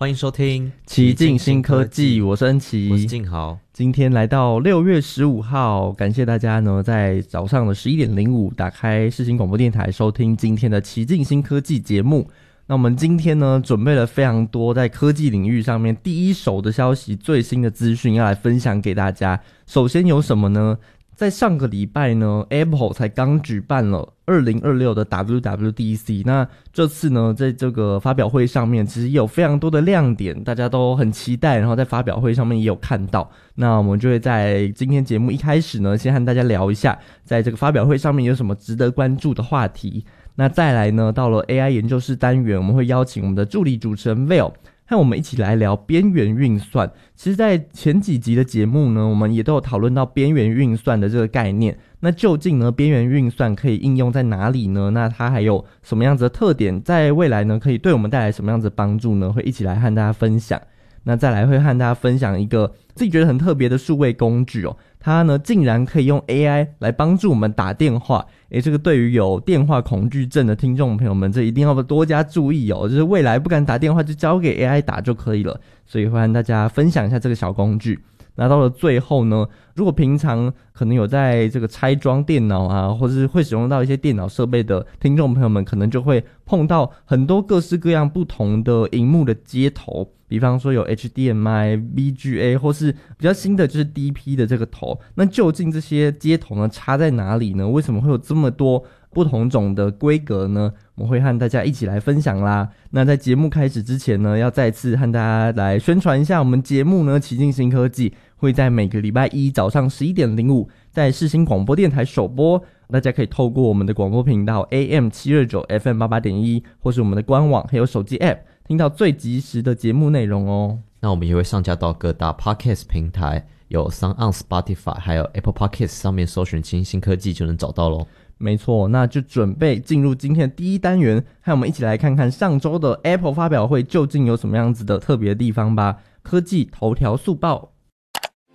欢迎收听奇境新科技，我是恩奇， 我是静豪。 今天来到6月15号，感谢大家呢在早上的11:05打开世新广播电台收听今天的奇境新科技节目。那我们今天呢准备了非常多在科技领域上面第一手的消息、最新的资讯要来分享给大家。首先有什么呢？在上个礼拜呢 Apple 才刚举办了2026的 WWDC， 那这次呢在这个发表会上面其实也有非常多的亮点，大家都很期待，然后在发表会上面也有看到。那我们就会在今天节目一开始呢先和大家聊一下在这个发表会上面有什么值得关注的话题。那再来呢到了 AI 研究室单元，我们会邀请我们的助理主持人 Vail和我们一起来聊边缘运算。其实在前几集的节目呢我们也都有讨论到边缘运算的这个概念，那究竟呢边缘运算可以应用在哪里呢？那它还有什么样子的特点，在未来呢可以对我们带来什么样子的帮助呢？会一起来和大家分享。那再来会和大家分享一个自己觉得很特别的数位工具哦，它呢竟然可以用 AI 来帮助我们打电话。这个对于有电话恐惧症的听众朋友们，这一定要多加注意哦，就是未来不敢打电话就交给 AI 打就可以了。所以会和大家分享一下这个小工具。那到了最后呢，如果平常可能有在这个拆装电脑啊，或者是会使用到一些电脑设备的听众朋友们，可能就会碰到很多各式各样不同的萤幕的接头，比方说有 HDMI、VGA 或是比较新的就是 DP 的这个头。那究竟这些接头呢插在哪里呢？为什么会有这么多不同种的规格呢？我会和大家一起来分享啦。那在节目开始之前呢，要再次和大家来宣传一下我们节目呢奇境新科技会在每个礼拜一早上11:05在世新广播电台首播，大家可以透过我们的广播频道 AM729 FM88.1 或是我们的官网还有手机 App 听到最及时的节目内容哦。 那我们也会上架到各大 Podcast 平台，有 SoundOn、Spotify 还有 Apple Podcast 上面搜寻奇境新科技就能找到咯。 没错，那就准备进入今天的第一单元，和我们一起来看看上周的 Apple 发表会究竟有什么样子的特别的地方吧。科技头条速报。